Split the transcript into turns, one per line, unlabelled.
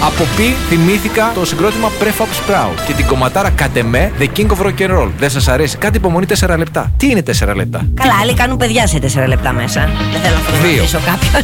Από πι θυμήθηκα το συγκρότημα Prefab Sprout και την κομματάρα κατ' εμέ The King of Rock and Roll. Δεν σας αρέσει? Κάτι υπομονή 4 λεπτά. Τι είναι 4 λεπτά?
Καλά, άλλοι κάνουν παιδιά σε 4 λεπτά μέσα. Δεν θέλω να φωτογραφίσω κάποιον.